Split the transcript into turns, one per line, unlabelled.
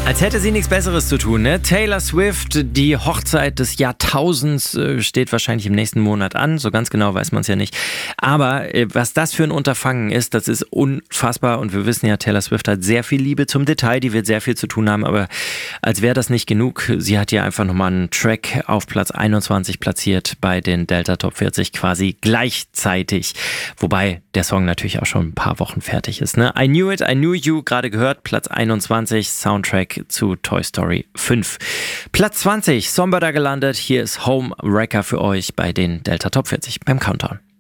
Als hätte sie nichts Besseres zu tun, ne? Taylor Swift, die Hochzeit des Jahrtausends steht wahrscheinlich im nächsten Monat an. So ganz genau weiß man es ja nicht. Aber was das für ein Unterfangen ist, das ist unfassbar. Und wir wissen ja, Taylor Swift hat sehr viel Liebe zum Detail, die wird sehr viel zu tun haben. Aber als wäre das nicht genug, sie hat ja einfach nochmal einen Track auf Platz 21 platziert bei den Delta Top 40 quasi gleichzeitig. Wobei der Song natürlich auch schon ein paar Wochen fertig ist, ne? I Knew It, I Knew You, gerade gehört, Platz 21, Soundtrack zu Toy Story 5. Platz 20, Somebody gelandet. Hier ist Home Wrecker für euch bei den Delta Top 40 beim Countdown.